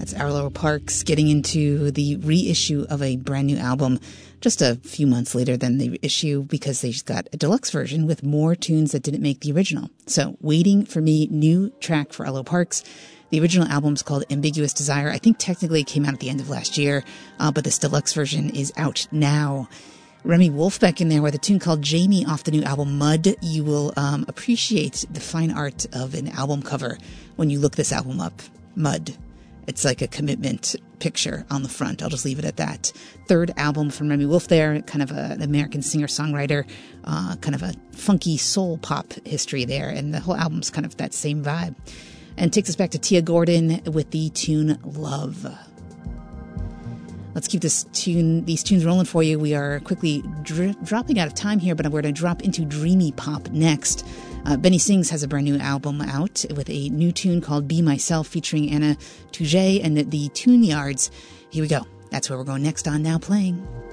That's Arlo Parks getting into the reissue of a brand new album just a few months later than the issue because they just got a deluxe version with more tunes that didn't make the original. So Waiting for Me, new track for Arlo Parks. The original album is called Ambiguous Desire. I think technically it came out at the end of last year, but this deluxe version is out now. Remy Wolfbeck in there with a tune called Jamie off the new album Mud. You will appreciate the fine art of an album cover when you look this album up. Mud. It's like a commitment picture on the front. I'll just leave it at that. Third album from Remy Wolf there, kind of an American singer-songwriter, kind of a funky soul pop history there. And the whole album's kind of that same vibe. And takes us back to Tia Gordon with the tune Love. Let's keep these tunes rolling for you. We are quickly dropping out of time here, but we're going to drop into dreamy pop next. Benny Sings has a brand new album out with a new tune called Be Myself featuring Anna Toujé and the Tune Yards. Here we go. That's where we're going next on Now Playing.